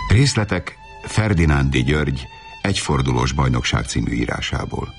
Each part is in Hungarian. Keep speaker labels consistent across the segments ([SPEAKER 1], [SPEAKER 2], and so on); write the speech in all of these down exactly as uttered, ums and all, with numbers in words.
[SPEAKER 1] Részletek Ferdinándi György Egyfordulós bajnokság című írásából.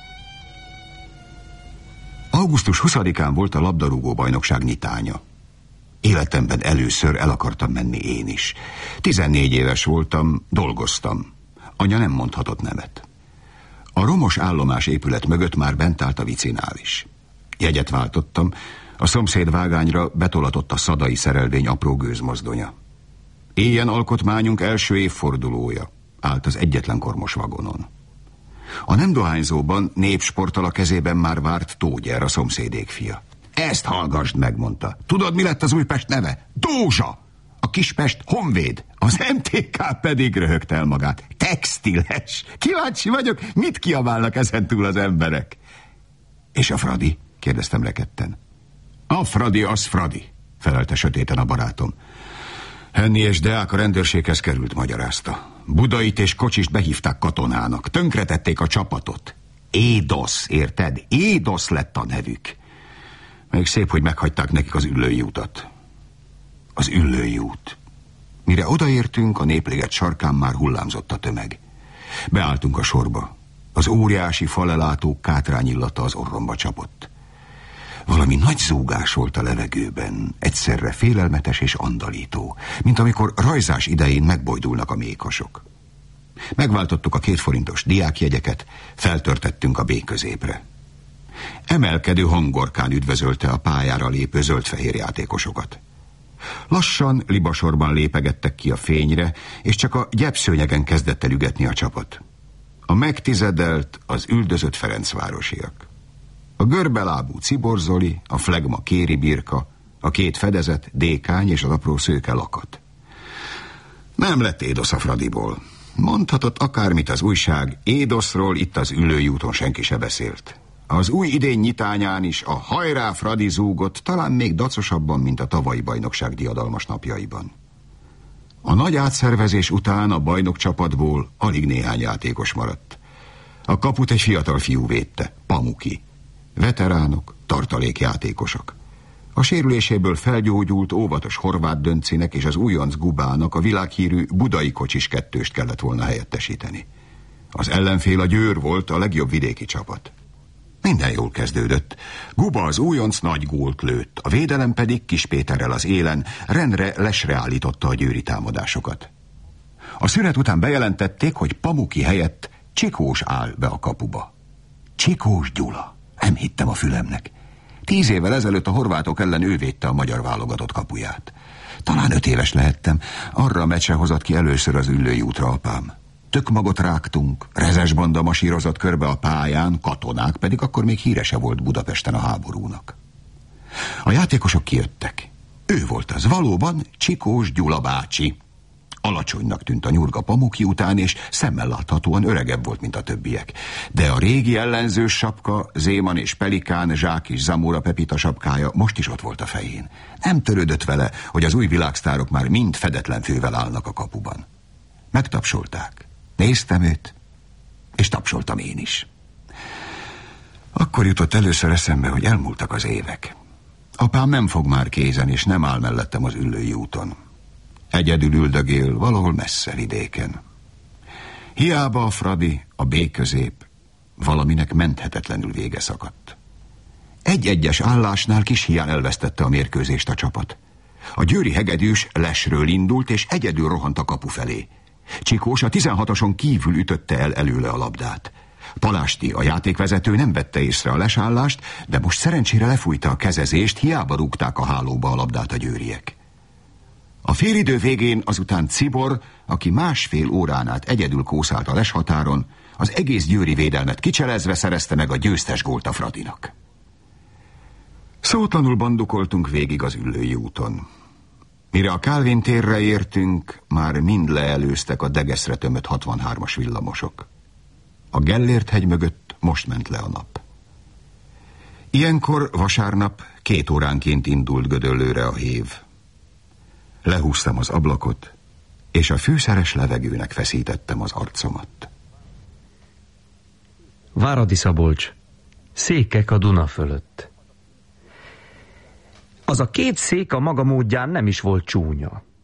[SPEAKER 1] augusztus huszadikán volt a labdarúgó bajnokság nyitánya. Életemben először el akartam menni én is. Tizennégy éves voltam, dolgoztam. Anya nem mondhatott nemet. A romos állomás épület mögött már bent állt a vicinális. Jegyet váltottam, a szomszéd vágányra betolatott a szadai szerelvény apró gőzmozdonya. Éjjen alkotmányunk első évfordulója állt az egyetlen kormos vagonon. A nem dohányzóban népsporttal a kezében már várt Tógyer, a szomszédék fia. Ezt hallgassd meg, mondta. Tudod, mi lett az Újpest neve? Dózsa! A Kispest Honvéd, az em té ká pedig, röhögte el magát. Textiles! Kíváncsi vagyok, mit kiabálnak ezentúl az emberek? És a Fradi? Kérdeztem rekedten. A Fradi az Fradi, felelte sötéten a barátom. Henni és Deák a rendőrséghez került, magyarázta. Budait és Kocsist behívták katonának, tönkretették a csapatot. Édosz, érted? Édosz lett a nevük. Még szép, hogy meghagyták nekik az Üllői utat. Az Üllői út. Mire odaértünk, a Népliget sarkán már hullámzott a tömeg. Beálltunk a sorba. Az óriási falelátó kátrány illata az orromba csapott. Valami nagy zúgás volt a levegőben, egyszerre félelmetes és andalító, mint amikor rajzás idején megbojdulnak a mékasok. Megváltottuk a két forintos diákjegyeket, feltörtettünk a B középre. Emelkedő hangorkán üdvözölte a pályára lépő zöld-fehér játékosokat. Lassan, libasorban lépegettek ki a fényre, és csak a gyepszőnyegen kezdett el ügetni a csapat. A megtizedelt, az üldözött ferencvárosiak. A görbelábú Cibor Zoli, a flegma Kéri Birka, a két fedezet, Dékány és az apró szőke Lakat. Nem lett édosz a Fradiból. Mondhatott akármit az újság, édoszról itt az Üllői úton senki se beszélt. Az új idény nyitányán is a hajrá Fradi zúgott, talán még dacosabban, mint a tavalyi bajnokság diadalmas napjaiban. A nagy átszervezés után a bajnok csapatból alig néhány játékos maradt. A kaput egy fiatal fiú védte, Pamuki. Veteránok, tartalékjátékosok. A sérüléséből felgyógyult óvatos Horváth Döncinek és az újonc Gubának a világhírű budai kocsis kettőst kellett volna helyettesíteni. Az ellenfél a Győr volt, a legjobb vidéki csapat. Minden jól kezdődött. Guba az újonc nagy gólt lőtt, a védelem pedig Kis Péterrel az élen rendre lesre állította a győri támadásokat. A szünet után bejelentették, hogy Pamuki helyett Csikós áll be a kapuba. Csikós Gyula. Nem hittem a fülemnek. Tíz évvel ezelőtt a horvátok ellen ő védte a magyar válogatott kapuját. Talán öt éves lehettem, arra a meccse hozott ki először az Üllői útra apám. Tök magot rágtunk, rezes banda masírozott körbe a pályán, katonák, pedig akkor még hírese volt Budapesten a háborúnak. A játékosok kijöttek. Ő volt az, valóban Csikós Gyula bácsi. Alacsonynak tűnt a nyurga Pamuki után, és szemmel láthatóan öregebb volt, mint a többiek. De a régi ellenzős sapka, Zéman és Pelikán, Zsák és Zamora Pepita sapkája most is ott volt a fején. Nem törődött vele, hogy az új világsztárok már mind fedetlen fővel állnak a kapuban. Megtapsolták. Néztem őt, és tapsoltam én is. Akkor jutott először eszembe, hogy elmúltak az évek. Apám nem fog már kézen, és nem áll mellettem az Üllői úton. Egyedül üldögél valahol messze vidéken. Hiába a Fradi, a B közép, valaminek menthetetlenül vége szakadt. Egy-egyes állásnál kis hián elvesztette a mérkőzést a csapat. A győri hegedűs lesről indult, és egyedül rohant a kapu felé. Csikós a tizenhatoson kívül ütötte el előle a labdát. Palásti, a játékvezető nem vette észre a lesállást, de most szerencsére lefújta a kezezést, hiába rúgták a hálóba a labdát a győriek. A félidő végén azután Cibor, aki másfél órán át egyedül kószált a leshatáron, az egész győri védelmet kicselezve szerezte meg a győztes gólt a Fradinak. Szótlanul bandukoltunk végig az Üllői úton. Mire a Kálvin térre értünk, már mind leelőztek a Degeszre tömött hatvanhármas villamosok. A Gellért hegy mögött most ment le a nap. Ilyenkor vasárnap két óránként indult Gödöllőre a hév. Lehúztam az ablakot, és a fűszeres levegőnek feszítettem az arcomat.
[SPEAKER 2] Váradi Szabolcs. Székek a Duna fölött. Az a két szék a maga módján nem is volt csúnya.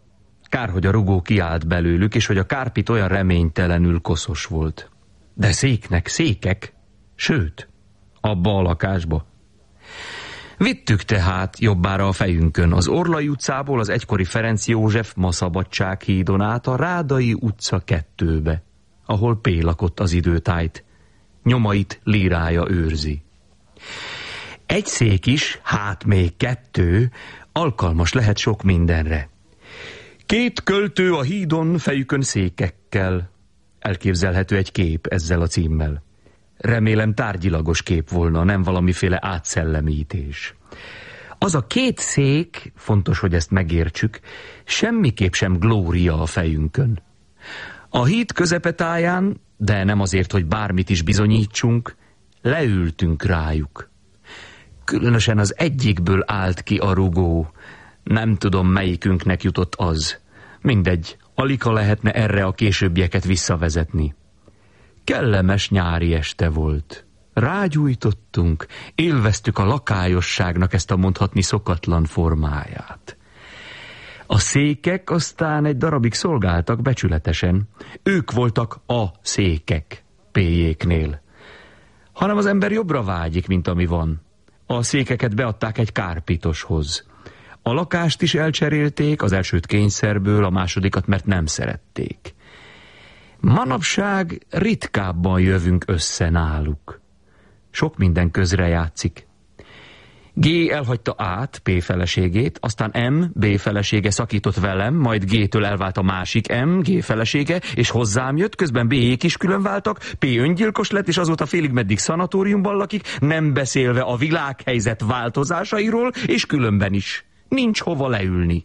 [SPEAKER 2] Kár, hogy a rugó kiállt belőlük, és hogy a kárpit olyan reménytelenül koszos volt. De széknek székek, sőt, abba a lakásba. Vittük tehát jobbára a fejünkön, az Orlai utcából az egykori Ferenc József ma Szabadsághídon át a Rádai utca kettőbe, ahol P. lakott az időtájt. Nyomait lírája őrzi. Egy szék is, hát még kettő, alkalmas lehet sok mindenre. Két költő a hídon, fejükön székekkel. Elképzelhető egy kép ezzel a címmel. Remélem tárgyilagos kép volna, nem valamiféle átszellemítés. Az a két szék, fontos, hogy ezt megértsük, semmiképp sem glória a fejünkön. A híd közepetáján, de nem azért, hogy bármit is bizonyítsunk, leültünk rájuk. Különösen az egyikből állt ki a rugó. Nem tudom, melyikünknek jutott az. Mindegy, aligha lehetne erre a későbbieket visszavezetni. Kellemes nyári este volt. Rágyújtottunk, élveztük a lakályosságnak ezt a mondhatni szokatlan formáját. A székek aztán egy darabig szolgáltak becsületesen. Ők voltak a székek P-jéknél. Hanem az ember jobbra vágyik, mint ami van. A székeket beadták egy kárpitoshoz. A lakást is elcserélték, az elsőt kényszerből, a másodikat, mert nem szerették. Manapság ritkábban jövünk össze náluk. Sok minden közre játszik. G elhagyta át P feleségét, aztán M, B felesége szakított velem, majd G-től elvált a másik M, G felesége, és hozzám jött, közben B-jék is külön váltak, P öngyilkos lett, és azóta félig meddig szanatóriumban lakik, nem beszélve a világhelyzet változásairól, és különben is. Nincs hova leülni.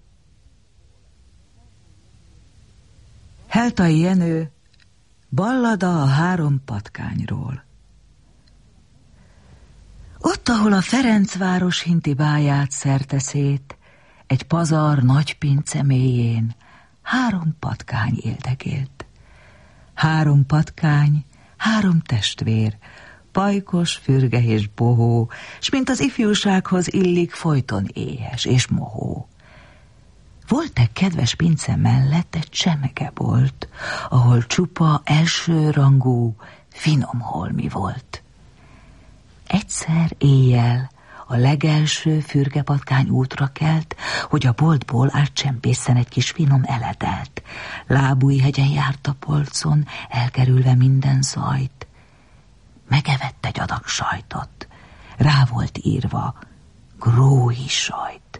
[SPEAKER 3] Heltai Jenő, ballada a három patkányról. Ott, ahol a Ferencváros hinti báját szerte szét, egy pazar nagy pince mélyén három patkány éldegélt. Három patkány, három testvér, pajkos, fürge és bohó, s mint az ifjúsághoz illik, folyton éhes és mohó. Volt egy kedves pince mellett egy csemegebolt, ahol csupa elsőrangú, finom holmi volt. Egyszer éjjel a legelső fürgepatkány útra kelt, hogy a boltból átcsempészen egy kis finom eledelt. Lábújhegyen járt a polcon, elkerülve minden zajt. Megevett egy adag sajtot. Rá volt írva, grói sajt.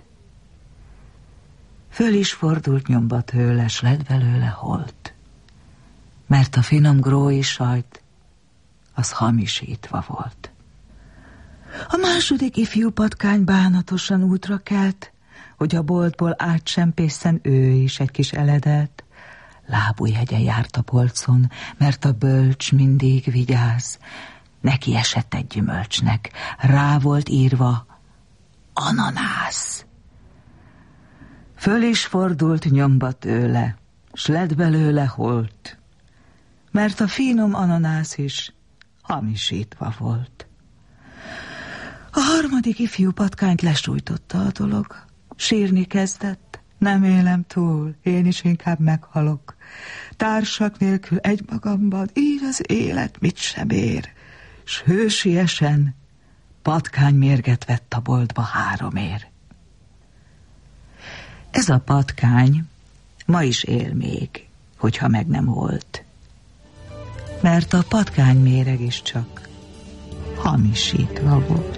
[SPEAKER 3] Föl is fordult nyomba tőle, s lett belőle holt. Mert a finom grói sajt, az hamisítva volt. A második ifjú patkány bánatosan útra kelt, hogy a boltból átcsempészen ő is egy kis eledelt. Lábújhegyen járt a polcon, mert a bölcs mindig vigyáz. Neki esett egy gyümölcsnek, rá volt írva ananász. Föl is fordult nyomba tőle, s lett belőle holt, mert a finom ananász is hamisítva volt. A harmadik ifjú patkányt lesújtotta a dolog. Sírni kezdett. Nem élem túl, én is inkább meghalok. Társak nélkül egymagamban, így az élet mit sem ér. S hősiesen patkány mérget vett a boltba háromért. Ez a patkány ma is él még, hogyha meg nem volt. Mert a patkány méreg is csak hamisítva volt.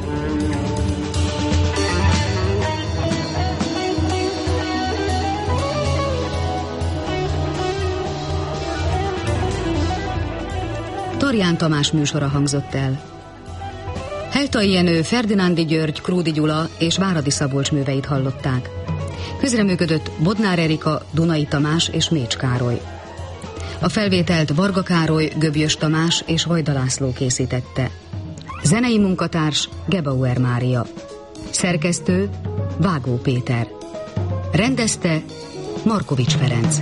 [SPEAKER 4] Tarján Tamás műsora hangzott el. Heltai Jenő, Ferdinándi György, Kródi Gyula és Váradi Szabolcs műveit hallották. Közreműködött Bodnár Erika, Dunai Tamás és Mécs Károly. A felvételt Varga Károly, Göbjös Tamás és Vajda László készítette. Zenei munkatárs Gebauer Mária. Szerkesztő Vágó Péter. Rendezte Markovics Ferenc.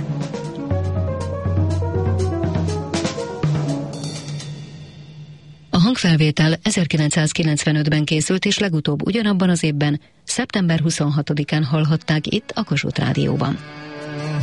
[SPEAKER 5] A hangfelvétel ezerkilencszázkilencvenötben készült, és legutóbb ugyanabban az évben, szeptember huszonhatodikán hallhatták itt a Kossuth Rádióban.